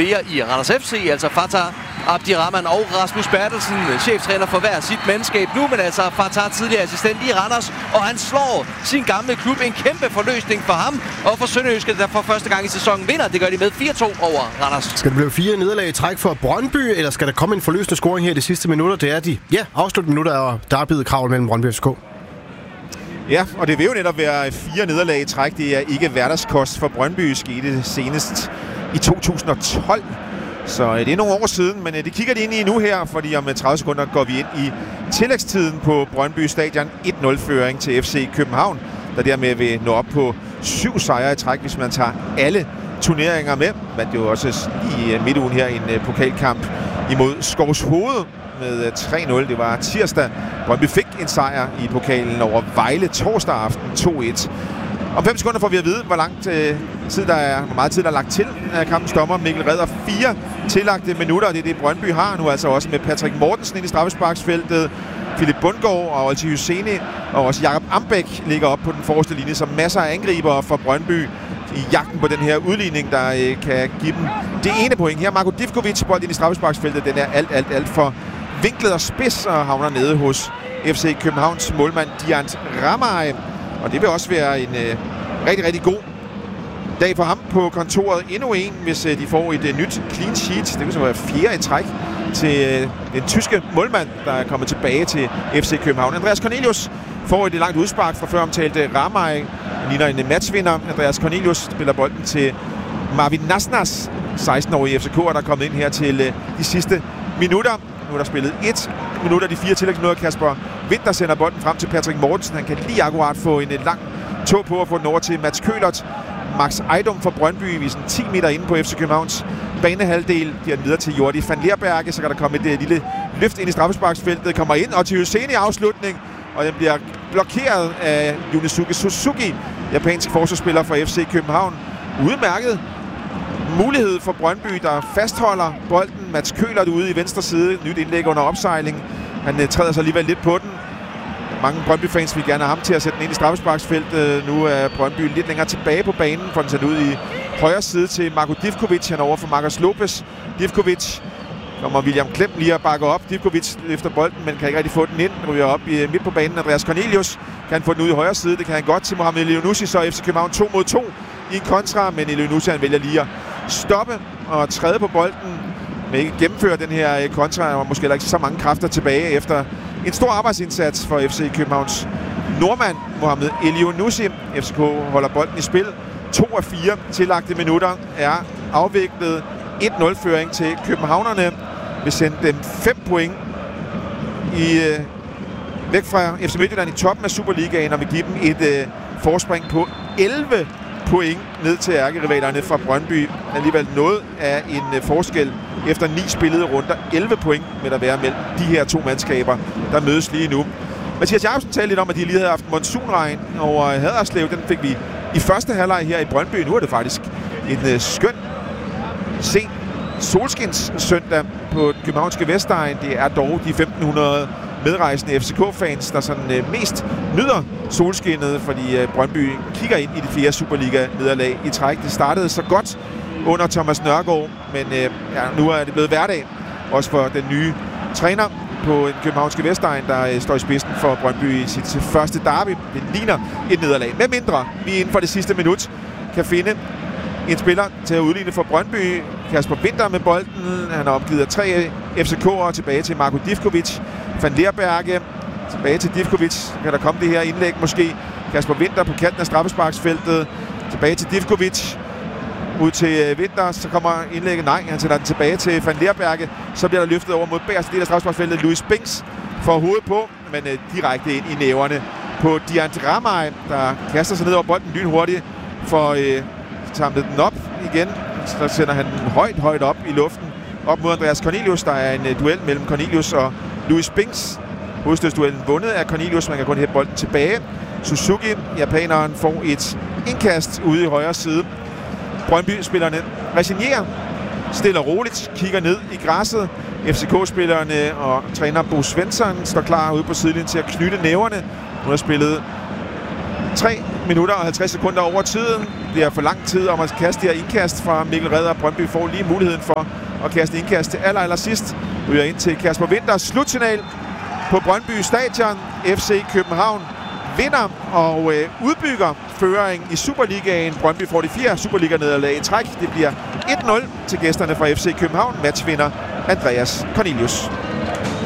mere i Randers FC, altså Fatah Abdirahman og Rasmus Bertelsen, cheftræner for hver sit mandskab nu, men altså Fatah tidligere assistent i Randers, og han slår sin gamle klub. En kæmpe forløsning for ham, og for Sønderjyske, der for første gang i sæsonen vinder. Det gør de med 4-2 over Randers. Skal det blive 4 nederlag i træk for Brøndby, eller skal der komme en forløsende scoring her i de sidste minutter? Det er de afsluttende minutter, og der er blevet kravl mellem Brøndby og FCK. Ja, og det vil jo netop være 4 nederlag i træk. Det er ikke hverdagskost for Brøndby, skete senest i 2012. Så det er nogle år siden, men det kigger de ind i nu her, fordi om 30 sekunder går vi ind i tillægstiden på Brøndby Stadion. 1-0-føring til FC København, der dermed vil nå op på 7 sejre i træk, hvis man tager alle turneringer med. Men det var også i midtugen her en pokalkamp imod Skovshoved med 3-0. Det var tirsdag. Brøndby fik en sejr i pokalen over Vejle torsdag aften 2-1. Om 5 sekunder får vi at vide, hvor meget tid der er lagt til kampens dommer. Mikkel Redder 4 tillagte minutter, og det er det Brøndby har nu, altså også med Patrick Mortensen ind i straffesparksfeltet, Philip Bundgaard og Olti Husseini, og også Jakob Ambæk ligger op på den forreste linje, som masser af angriber for Brøndby i jagten på den her udligning, der kan give dem det ene point. Her Marko Divkovic bold ind i straffesparksfeltet, den er alt for vinklet og spids og havner nede hos FC Københavns målmand Diant Ramay. Og det vil også være en rigtig, rigtig god dag for ham på kontoret. Endnu en, hvis de får et nyt clean sheet. Det vil så være 4 i træk til den tyske målmand, der er kommet tilbage til FC København. Andreas Cornelius får et langt udspark fra før omtalte Ramay. Han ligner en matchvinder. Andreas Cornelius spiller bolden til Marvin Nasnas, 16-årige FCK'er, der er kommet ind her til de sidste minutter. Nu er der spillet 1 minut af de 4 tillægsminutter. Kasper Winter sender bolden frem til Patrick Mortensen. Han kan lige akkurat få en lang tog på at få den over til Mats Kølert. Max Ejdom fra Brøndby, vi er sådan 10 meter inde på FC Københavns banehalvdel. De er videre til Jordi van Leerberge, så kan der komme et lille løft ind i straffesparksfeltet. Kommer ind, og til Husseini afslutning, og den bliver blokeret af Yunesuke Suzuki, japansk forsvarsspiller fra FC København. Udmærket mulighed for Brøndby, der fastholder bolden. Mats Kølert ude i venstre side. Nyt indlæg under opsejling. Han træder sig alligevel lidt på den. Mange Brøndby-fans vil gerne have ham til at sætte den ind i straffesparksfeltet. Nu er Brøndby lidt længere tilbage på banen, for den sat ud i højre side til Marko Divkovic. Han er over for Marcus Lopez. Divkovic kommer William Klem lige at bakke op. Divkovic efter bolden, men kan ikke rigtig få den ind. Nu er op midt på banen. Andreas Cornelius kan få den ud i højre side. Det kan han godt til Mohamed Elyounoussi, så FC København 2 mod 2 i en kontra, men Elyounoussi han vælger lige at stoppe og træde på bolden, men ikke gennemføre den her kontra. Der var måske ikke så mange kræfter tilbage efter en stor arbejdsindsats for FC Københavns nordmand Mohamed Elyounoussi. FCK holder bolden i spil. 2 af 4 tillagte minutter er afviklet. 1-0-føring til københavnerne vil sende dem 5 point væk fra FC Midtjylland i toppen af Superligaen, og vil give dem et forspring på 11 point ned til ærkerivalerne fra Brøndby. Alligevel noget af en forskel efter 9 spillede runder. 11 point vil der være mellem de her 2 mandskaber, der mødes lige nu. Mathias Jacobsen talte lidt om, at de lige havde haft monsunregn over Haderslev. Den fik vi i første halvleg her i Brøndby. Nu er det faktisk en skøn sen solskins søndag på københavnske Vestegn. Det er dog de 1500 medrejsende FCK-fans, der sådan mest nyder solskinnet, fordi Brøndby kigger ind i de 4. Superliga-nederlag i træk. Det startede så godt under Thomas Nørgaard, men nu er det blevet hverdag, også for den nye træner på en københavnske Vestegn, der står i spidsen for Brøndby i sit første derby. Det ligner et nederlag. Med mindre vi inden for det sidste minut kan finde en spiller til at udligne for Brøndby. Kasper Winter med bolden. Han er omgivet af 3 FCK'ere. Tilbage til Marko Divkovic. Van Leerberge. Tilbage til Divkovic. Kan der komme det her indlæg måske. Kasper Winter på kanten af straffesparksfeltet. Tilbage til Divkovic. Ud til Winter. Så kommer indlægget. Nej, han sætter den tilbage til Van Leerberge. Så bliver der løftet over mod bagerste del af straffesparksfeltet. Louis Binks får hovedet på, men direkte ind i næverne på Diant Ramay, der kaster sig ned over bolden lynhurtigt for samlet den op igen. Så sender han den højt op i luften op mod Andreas Cornelius. Der er en duel mellem Cornelius og Louis Binks. Hovedstødsduellen vundet af Cornelius. Man kan kun hætte bolden tilbage. Suzuki, japaneren, får et indkast ude i højre side. Brøndby-spillerne resignerer stille og roligt, kigger ned i græsset. FCK-spillerne og træner Bo Svensson står klar ude på sidelinjen til at knytte næverne. Nu har spillet 3 19 minutter og 50 sekunder over tiden. Det er for lang tid om at kaste det her indkast fra Mikkel Redder. Brøndby får lige muligheden for at kaste indkast til aller sidst. Ryger ind til Kasper Winters slutsignal på Brøndby Stadion. FC København vinder og udbygger føringen i Superligaen. Brøndby får de 4 Superliga-nederlag i træk. Det bliver 1-0 til gæsterne fra FC København. Matchvinder Andreas Cornelius.